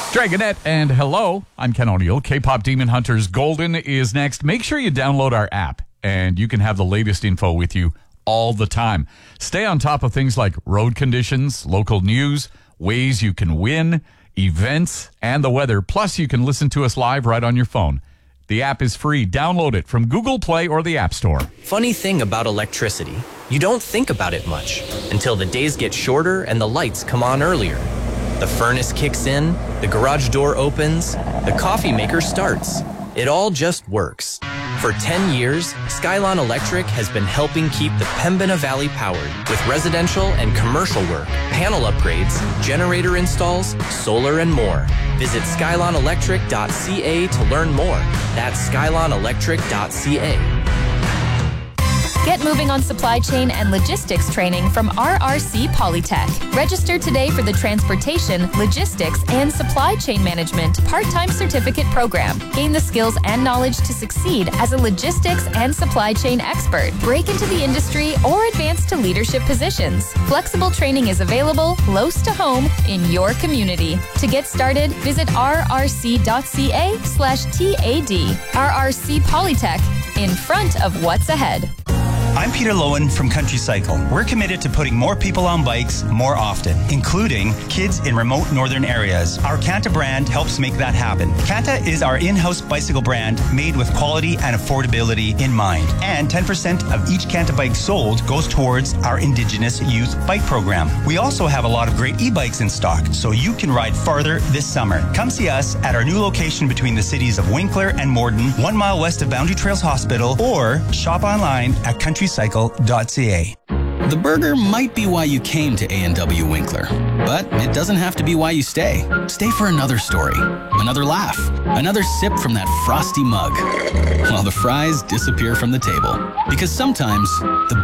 Dragonette and hello, I'm Ken O'Neill. K-Pop Demon Hunters Golden is next. Make sure you download our app and you can have the latest info with you all the time. Stay on top of things like road conditions, local news, ways you can win, events, and the weather. Plus, you can listen to us live right on your phone. The app is free. Download it from Google Play or the App Store. Funny thing about electricity, you don't think about it much until the days get shorter and the lights come on earlier. The furnace kicks in, the garage door opens, the coffee maker starts. It all just works. For 10 years, Skylon Electric has been helping keep the Pembina Valley powered with residential and commercial work, panel upgrades, generator installs, solar, and more. Visit skylonelectric.ca to learn more. That's skylonelectric.ca. Get moving on supply chain and logistics training from RRC Polytech. Register today for the Transportation, Logistics, and Supply Chain Management part-time certificate program. Gain the skills and knowledge to succeed as a logistics and supply chain expert. Break into the industry or advance to leadership positions. Flexible training is available close to home in your community. To get started, visit rrc.ca/TAD. RRC Polytech, in front of what's ahead. I'm Peter Lowen from Country Cycle. We're committed to putting more people on bikes more often, including kids in remote northern areas. Our Kanta brand helps make that happen. Kanta is our in-house bicycle brand made with quality and affordability in mind. And 10% of each Kanta bike sold goes towards our Indigenous Youth Bike Program. We also have a lot of great e-bikes in stock, so you can ride farther this summer. Come see us at our new location between the cities of Winkler and Morden, 1 mile west of Boundary Trails Hospital, or shop online at countrycycle.ca. The burger might be why you came to A&W Winkler, but it doesn't have to be why you stay. Stay for another story, another laugh, another sip from that frosty mug, while the fries disappear from the table. Because sometimes the